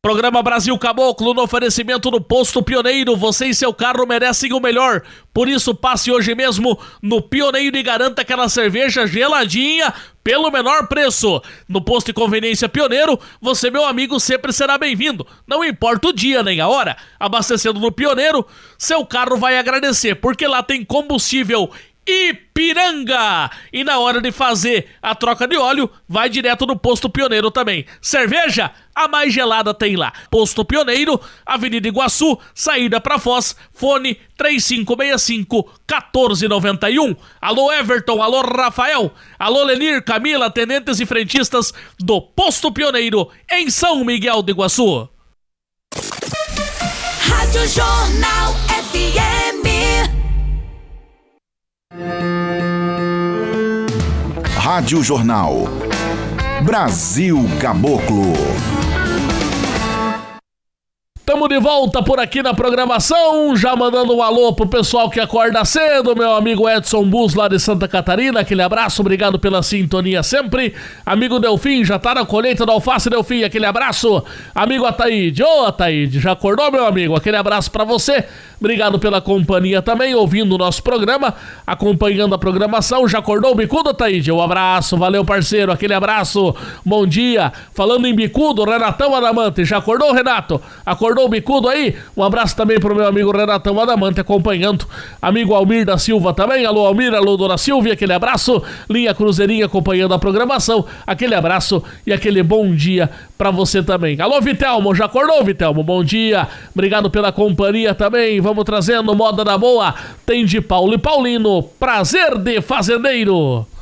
Programa Brasil Caboclo no oferecimento do Posto Pioneiro. Você e seu carro merecem o melhor. Por isso, passe hoje mesmo no Pioneiro e garanta aquela cerveja geladinha pelo menor preço. No Posto e Conveniência Pioneiro, você, meu amigo, sempre será bem-vindo. Não importa o dia nem a hora. Abastecendo no Pioneiro, seu carro vai agradecer, porque lá tem combustível Ipiranga. E na hora de fazer a troca de óleo, vai direto no Posto Pioneiro também. Cerveja? A mais gelada tem lá. Posto Pioneiro, Avenida Iguaçu, saída pra Foz, fone 3565-1491. Alô Everton, alô Rafael, alô Lenir, Camila, tenentes e frentistas do Posto Pioneiro, em São Miguel do Iguaçu. Rádio Jornal FM. Rádio Jornal Brasil Caboclo. Tamo de volta por aqui na programação, já mandando um alô pro pessoal que acorda cedo, meu amigo Edson Bus lá de Santa Catarina, aquele abraço, obrigado pela sintonia sempre. Amigo Delfim, já tá na colheita da alface, Delfim, aquele abraço. Amigo Ataíde, Ataíde, já acordou, meu amigo? Aquele abraço pra você. Obrigado pela companhia também, ouvindo o nosso programa, acompanhando a programação. Já acordou o bicudo, Ataíde? Um abraço, valeu, parceiro, aquele abraço, bom dia. Falando em bicudo, Renatão Adamante, já acordou, Renato? Acordou o bicudo aí? Um abraço também pro meu amigo Renatão Adamante, acompanhando. Amigo Almir da Silva também, alô Almir, alô Dona Silvia, aquele abraço. Linha Cruzeirinha acompanhando a programação, aquele abraço e aquele bom dia pra você também. Alô Vitelmo, já acordou, Vitelmo? Bom dia, obrigado pela companhia também. Vamos trazendo moda da boa, tem de Paulo e Paulino, prazer de fazendeiro.